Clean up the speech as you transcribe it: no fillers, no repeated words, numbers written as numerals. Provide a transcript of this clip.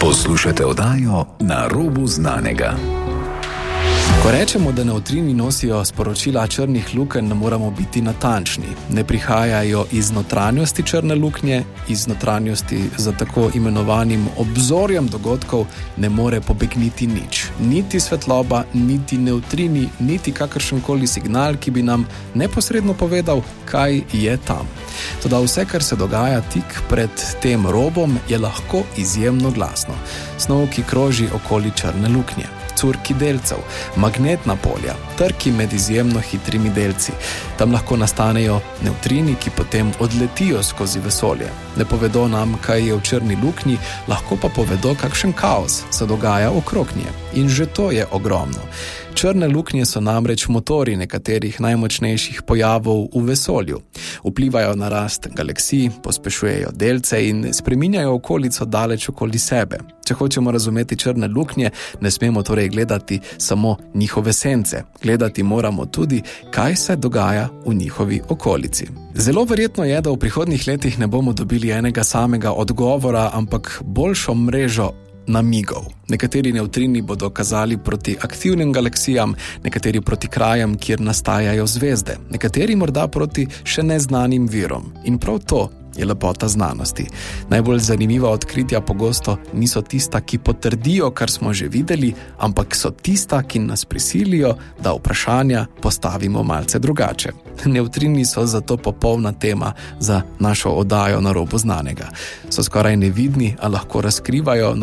Poslušate oddajo Na robu znanega. Ko rečemo, da nevtrini nosijo sporočila črnih lukenj, ne moramo biti natančni. Ne prihajajo iz notranjosti črne luknje, iz notranjosti za tako imenovanim obzorjem dogodkov ne more pobegniti nič. Niti svetloba, niti nevtrini, niti kakršenkoli signal, ki bi nam neposredno povedal, kaj je tam. Toda vse, kar se dogaja tik pred tem robom, je lahko izjemno glasno. Snov, ki kroži okoli črne luknje. Curki delcev, magnetna polja, trki med izjemno hitrimi delci. Tam lahko nastanejo nevtrini, ki potem odletijo skozi vesolje. Ne povedo nam, kaj je v črni luknji, lahko pa povedo, kakšen kaos se dogaja okrog nje. In že to je ogromno. Črne luknje so namreč motori nekaterih najmočnejših pojavov v vesolju. Vplivajo na rast galaksij, pospešujejo delce in spreminjajo okolico daleč okoli sebe. Če hočemo razumeti črne luknje, ne smemo torej gledati samo njihove sence. Gledati moramo tudi, kaj se dogaja v njihovi okolici. Zelo verjetno je, da v prihodnjih letih ne bomo dobili enega samega odgovora, ampak boljšo mrežo namigov. Nekateri nevtrini bodo kazali proti aktivnim galaksijam, nekateri proti krajem, kjer nastajajo zvezde, nekateri morda proti še neznanim virom. In prav to je lepota znanosti. Najbolj zanimiva odkritja pogosto niso tista, ki potrdijo, kar smo že videli, ampak so tista, ki nas prisilijo, da vprašanja postavimo malce drugače. Nevtrini so zato popolna tema za našo oddajo Na robu znanega. So skoraj nevidni, a lahko razkrivajo